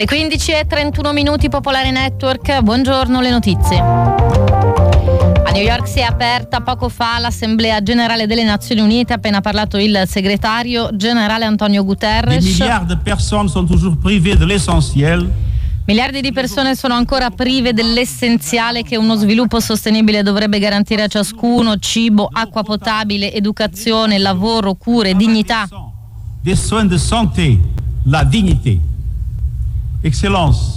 Le 15:31, Popolare Network, buongiorno, le notizie. A New York si è aperta poco fa l'Assemblea Generale delle Nazioni Unite, ha appena parlato il segretario generale Antonio Guterres. Des milliards de personnes sont toujours privées de l'essentiel. Miliardi di persone sono ancora prive dell'essenziale che uno sviluppo sostenibile dovrebbe garantire a ciascuno: cibo, acqua potabile, educazione, lavoro, cure, dignità. Des soins de santé, la dignité. Excellence.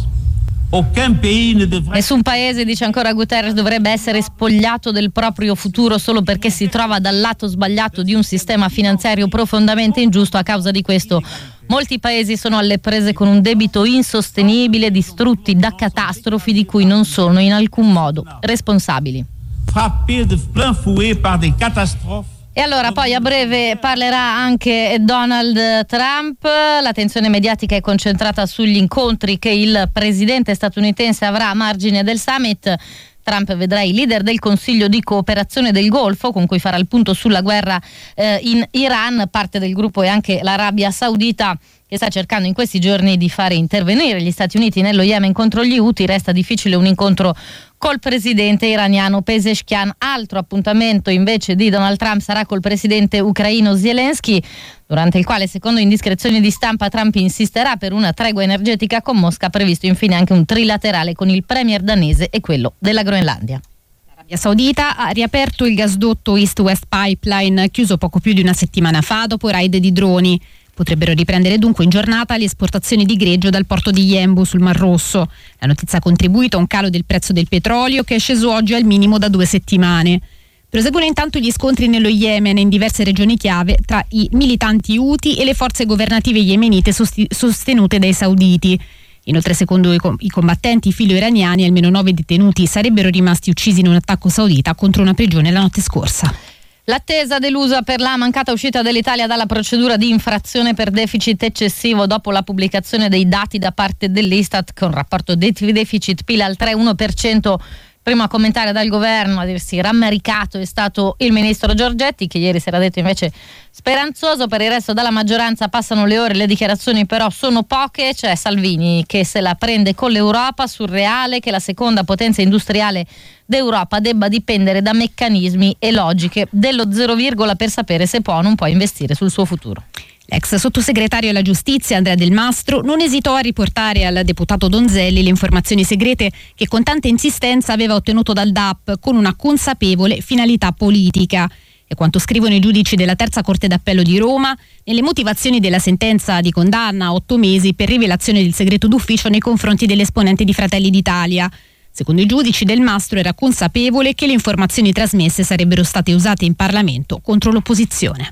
Aucun pays ne devrait... Nessun paese, dice ancora Guterres, dovrebbe essere spogliato del proprio futuro solo perché si trova dal lato sbagliato di un sistema finanziario profondamente ingiusto. A causa di questo molti paesi sono alle prese con un debito insostenibile, distrutti da catastrofi di cui non sono in alcun modo responsabili. Frappés de plein fouet par des catastrophes. E allora poi a breve parlerà anche Donald Trump. L'attenzione mediatica è concentrata sugli incontri che il presidente statunitense avrà a margine del summit. Trump vedrà i leader del Consiglio di cooperazione del Golfo, con cui farà il punto sulla guerra in Iran. Parte del gruppo è anche l'Arabia Saudita, che sta cercando in questi giorni di fare intervenire gli Stati Uniti nello Yemen contro gli Houthi. Resta difficile un incontro col presidente iraniano Pezeshkian. Altro appuntamento invece di Donald Trump sarà col presidente ucraino Zelensky, durante il quale, secondo indiscrezioni di stampa, Trump insisterà per una tregua energetica con Mosca. Previsto infine anche un trilaterale con il premier danese e quello della Groenlandia. L'Arabia Saudita ha riaperto il gasdotto East-West Pipeline, chiuso poco più di una settimana fa dopo raid di droni. Potrebbero riprendere dunque in giornata le esportazioni di greggio dal porto di Yanbu sul Mar Rosso. La notizia ha contribuito a un calo del prezzo del petrolio, che è sceso oggi al minimo da 2 settimane. Proseguono intanto gli scontri nello Yemen e in diverse regioni chiave tra i militanti Houthi e le forze governative yemenite sostenute dai sauditi. Inoltre, secondo i combattenti filo-iraniani, almeno 9 detenuti sarebbero rimasti uccisi in un attacco saudita contro una prigione la notte scorsa. L'attesa delusa per la mancata uscita dell'Italia dalla procedura di infrazione per deficit eccessivo dopo la pubblicazione dei dati da parte dell'Istat con rapporto deficit-PIL al 3,1%. Primo a commentare dal governo, a dirsi rammaricato, è stato il ministro Giorgetti, che ieri si era detto invece speranzoso. Per il resto dalla maggioranza passano le ore, le dichiarazioni però sono poche. C'è Salvini che se la prende con l'Europa, surreale che la seconda potenza industriale d'Europa debba dipendere da meccanismi e logiche dello 0, per sapere se può o non può investire sul suo futuro. L'ex sottosegretario alla giustizia Andrea Del Mastro non esitò a riportare al deputato Donzelli le informazioni segrete che con tanta insistenza aveva ottenuto dal DAP con una consapevole finalità politica. E quanto scrivono i giudici della Terza Corte d'Appello di Roma nelle motivazioni della sentenza di condanna a 8 mesi per rivelazione del segreto d'ufficio nei confronti dell'esponente di Fratelli d'Italia. Secondo i giudici, Del Mastro era consapevole che le informazioni trasmesse sarebbero state usate in Parlamento contro l'opposizione.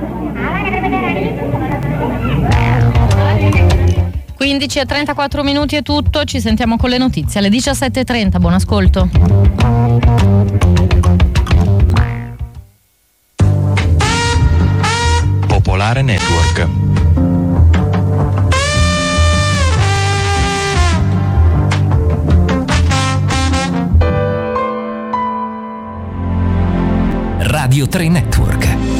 15:34 è tutto, ci sentiamo con le notizie alle 17:30, buon ascolto. Popolare Network. Radio 3 Network.